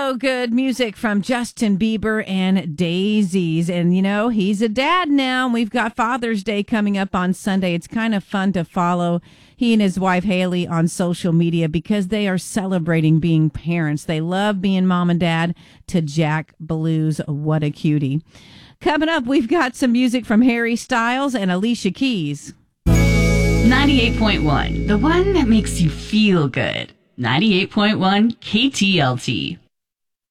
Oh, good music from Justin Bieber and Daisies. And, he's a dad now. We've got Father's Day coming up on Sunday. It's kind of fun to follow he and his wife, Haley, on social media because they are celebrating being parents. They love being mom and dad to Jack Blue's What a Cutie. Coming up, we've got some music from Harry Styles and Alicia Keys. 98.1, the one that makes you feel good. 98.1 KTLT.